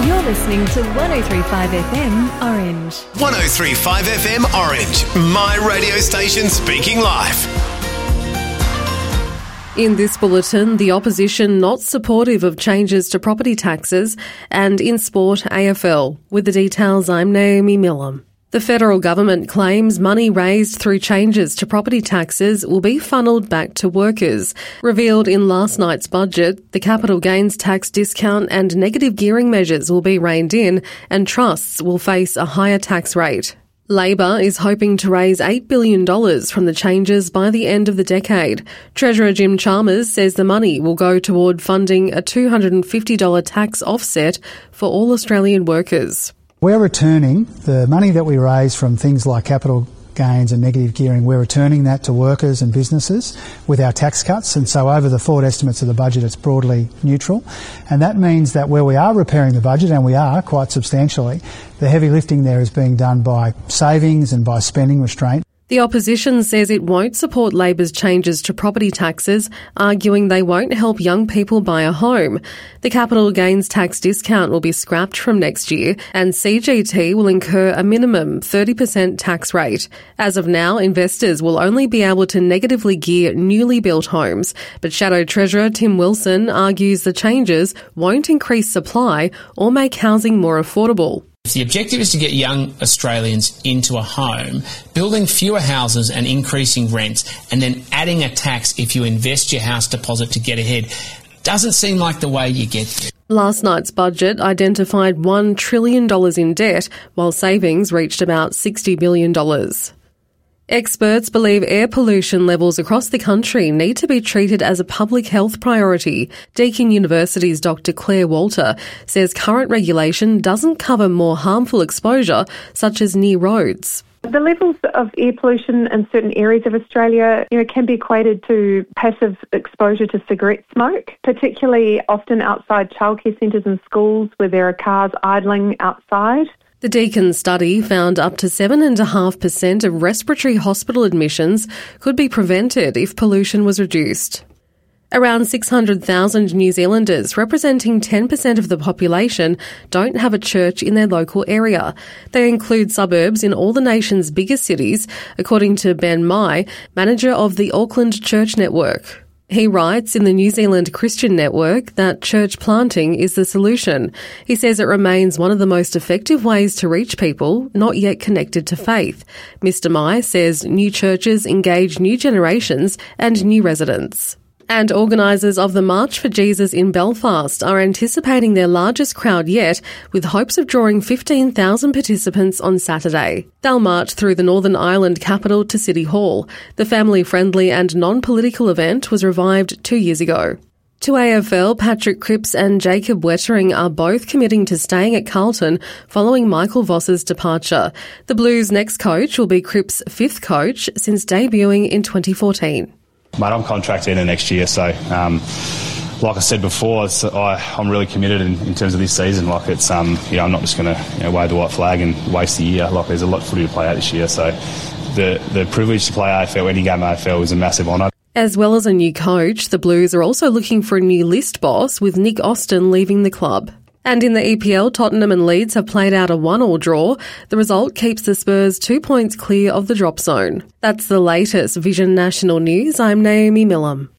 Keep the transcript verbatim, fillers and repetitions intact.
You're listening to one oh three point five F M Orange. one oh three point five F M Orange, my radio station speaking live. In this bulletin, the opposition not supportive of changes to property taxes, and in sport, A F L. With the details, I'm Naomi Millam. The federal government claims money raised through changes to property taxes will be funneled back to workers. Revealed in last night's budget, the capital gains tax discount and negative gearing measures will be reined in, and trusts will face a higher tax rate. Labor is hoping to raise eight billion dollars from the changes by the end of the decade. Treasurer Jim Chalmers says the money will go toward funding a two hundred fifty dollars tax offset for all Australian workers. We're returning the money that we raise from things like capital gains and negative gearing, we're returning that to workers and businesses with our tax cuts, and so over the forward estimates of the budget it's broadly neutral, and that means that where we are repairing the budget, and we are quite substantially, the heavy lifting there is being done by savings and by spending restraint. The opposition says it won't support Labor's changes to property taxes, arguing they won't help young people buy a home. The capital gains tax discount will be scrapped from next year, and C G T will incur a minimum thirty percent tax rate. As of now, investors will only be able to negatively gear newly built homes, but Shadow Treasurer Tim Wilson argues the changes won't increase supply or make housing more affordable. If the objective is to get young Australians into a home, building fewer houses and increasing rents, and then adding a tax if you invest your house deposit to get ahead, doesn't seem like the way you get there. Last night's budget identified one trillion dollars in debt, while savings reached about sixty billion dollars. Experts believe air pollution levels across the country need to be treated as a public health priority. Deakin University's Doctor Claire Walter says current regulation doesn't cover more harmful exposure, such as near roads. The levels of air pollution in certain areas of Australia, you know, can be equated to passive exposure to cigarette smoke, particularly often outside childcare centres and schools where there are cars idling outside. The Deakin study found up to seven point five percent of respiratory hospital admissions could be prevented if pollution was reduced. Around six hundred thousand New Zealanders, representing ten percent of the population, don't have a church in their local area. They include suburbs in all the nation's biggest cities, according to Ben Mai, manager of the Auckland Church Network. He writes in the New Zealand Christian Network that church planting is the solution. He says it remains one of the most effective ways to reach people not yet connected to faith. Mister Mai says new churches engage new generations and new residents. And organisers of the March for Jesus in Belfast are anticipating their largest crowd yet, with hopes of drawing fifteen thousand participants on Saturday. They'll march through the Northern Ireland capital to City Hall. The family-friendly and non-political event was revived two years ago. To A F L, Patrick Cripps and Jacob Wettering are both committing to staying at Carlton following Michael Voss's departure. The Blues' next coach will be Cripps' fifth coach since debuting in twenty fourteen. Mate, I'm contracted in the next year, so um, like I said before, it's, I, I'm really committed in, in terms of this season. Like it's, um, you know, I'm not just going to you know, wave the white flag and waste the year. Like there's a lot of footy to play out this year, so the the privilege to play A F L, any game A F L, is a massive honour. As well as a new coach, the Blues are also looking for a new list boss, with Nick Austin leaving the club. And in the E P L, Tottenham and Leeds have played out a one-all draw. The result keeps the Spurs two points clear of the drop zone. That's the latest Vision National News. I'm Naomi Millam.